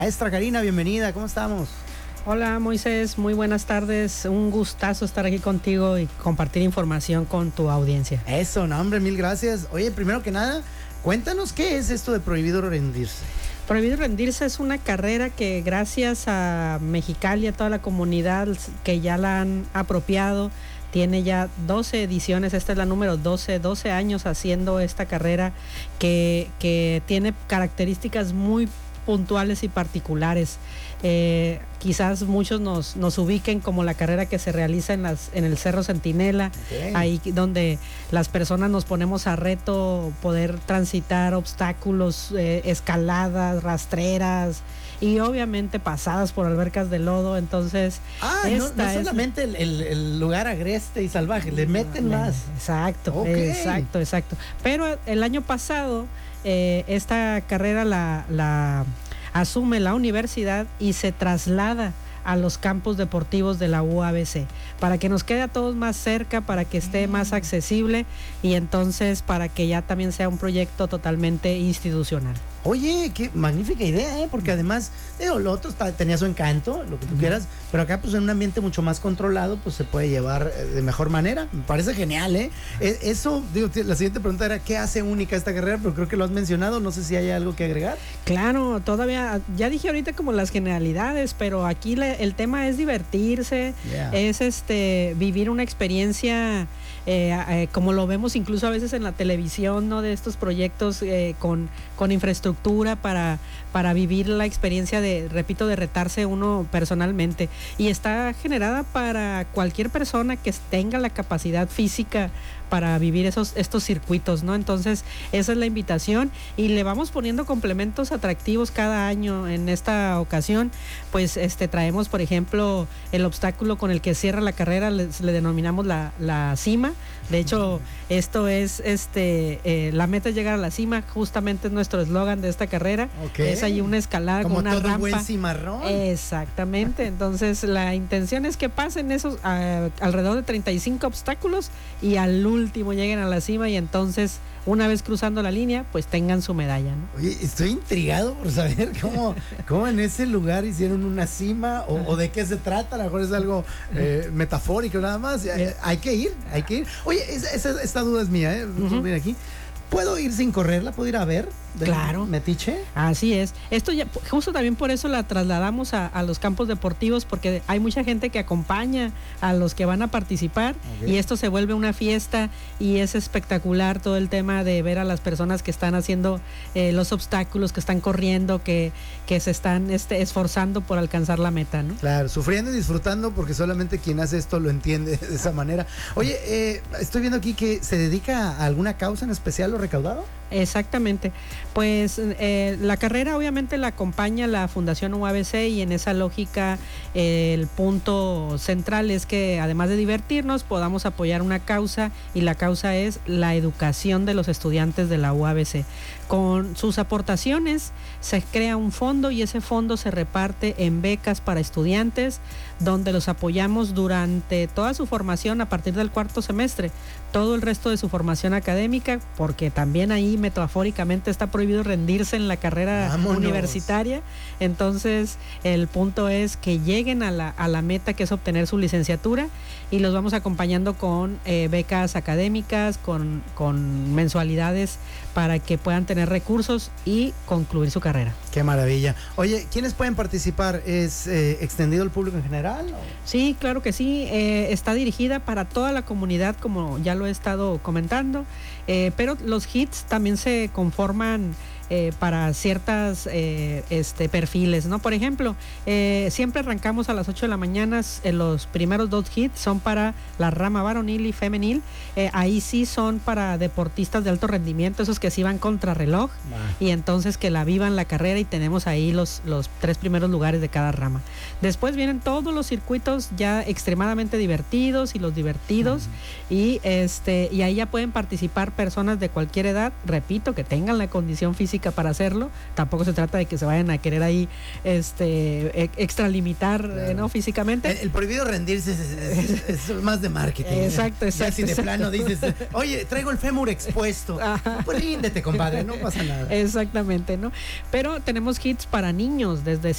Maestra Karina, bienvenida, ¿cómo estamos? Hola Moisés, muy buenas tardes, un gustazo estar aquí contigo y compartir información con tu audiencia. Eso, no hombre, mil gracias. Oye, primero que nada, cuéntanos qué es esto de Prohibido Rendirse. Prohibido Rendirse es una carrera que gracias a Mexicali y a toda la comunidad que ya la han apropiado, tiene ya 12 ediciones, esta es la número 12 años haciendo esta carrera que tiene características muy puntuales y particulares. Quizás muchos nos ubiquen como la carrera que se realiza en el Cerro Centinela, okay, ahí donde las personas nos ponemos a reto poder transitar obstáculos, escaladas, rastreras y obviamente pasadas por albercas de lodo. Entonces no solamente el lugar agreste y salvaje, le meten más. Exacto, okay, exacto. Pero el año pasado esta carrera la asume la universidad y se traslada a los campos deportivos de la UABC, para que nos quede a todos más cerca, para que esté más accesible y entonces para que ya también sea un proyecto totalmente institucional. Oye, qué magnífica idea, porque además, lo otro tenía su encanto, lo que tú quieras, pero acá pues en un ambiente mucho más controlado, pues se puede llevar de mejor manera. Me parece genial, Eso, la siguiente pregunta era, ¿qué hace única esta carrera? Pero creo que lo has mencionado, no sé si hay algo que agregar. Claro, todavía, ya dije ahorita como las generalidades, pero aquí el tema es divertirse, es vivir una experiencia como lo vemos incluso a veces en la televisión, ¿no? De estos proyectos con infraestructura para vivir la experiencia de retarse uno personalmente. Y está generada para cualquier persona que tenga la capacidad física para vivir estos circuitos, ¿no? Entonces, esa es la invitación y le vamos poniendo complementos atractivos cada año. En esta ocasión, pues traemos, por ejemplo, el obstáculo con el que cierra la carrera, le denominamos la cima. De hecho, esto es, la meta es llegar a la cima, justamente es nuestro eslogan de esta carrera. Okay. Es ahí una escalada como con una todo rampa. Buen cimarrón. Exactamente, entonces la intención es que pasen esos alrededor de 35 obstáculos y al último lleguen a la cima y entonces una vez cruzando la línea pues tengan su medalla, ¿no? Oye, estoy intrigado por saber cómo en ese lugar hicieron una cima o de qué se trata. A lo mejor es algo metafórico nada más. Hay que ir. Oye, esta duda es mía, mira aquí. ¿Puedo ir sin correrla? ¿Puedo ir a ver? Claro. ¿Metiche? Así es. Esto ya, justo también por eso la trasladamos a los campos deportivos, porque hay mucha gente que acompaña a los que van a participar, okay, y esto se vuelve una fiesta y es espectacular todo el tema de ver a las personas que están haciendo los obstáculos, que están corriendo, que se están esforzando por alcanzar la meta, ¿no? Claro, sufriendo y disfrutando, porque solamente quien hace esto lo entiende de esa manera. Oye, estoy viendo aquí que se dedica a alguna causa en especial lo recaudado. Exactamente, pues la carrera obviamente la acompaña la Fundación UABC y en esa lógica el punto central es que además de divertirnos podamos apoyar una causa, y la causa es la educación de los estudiantes de la UABC. Con sus aportaciones se crea un fondo y ese fondo se reparte en becas para estudiantes donde los apoyamos durante toda su formación a partir del cuarto semestre, todo el resto de su formación académica, porque también ahí metafóricamente está prohibido rendirse en la carrera universitaria. Entonces el punto es que lleguen a la meta, que es obtener su licenciatura, y los vamos acompañando con becas académicas, con mensualidades para que puedan tener recursos y concluir su carrera. Qué maravilla. Oye, ¿quiénes pueden participar? ¿Es extendido al público en general? Sí, claro que sí. Está dirigida para toda la comunidad, como ya lo he estado comentando, pero los hits también se conforman para ciertas perfiles, ¿no? Por ejemplo, siempre arrancamos a las 8 de la mañana, los primeros 2 hits son para la rama varonil y femenil, ahí sí son para deportistas de alto rendimiento, esos que sí van contra reloj, y entonces que la vivan la carrera, y tenemos ahí los 3 primeros lugares de cada rama. Después vienen todos los circuitos ya extremadamente divertidos y los divertidos, y ahí ya pueden participar personas de cualquier edad, repito, que tengan la condición física física para hacerlo. Tampoco se trata de que se vayan a querer ahí extralimitar, Claro. ¿no? Físicamente. El prohibido rendirse es más de marketing. Exacto, Ya si de exacto. plano dices, oye, traigo el fémur expuesto. Ajá. Pues ríndete, compadre, no pasa nada. Exactamente, ¿no? Pero tenemos kits para niños desde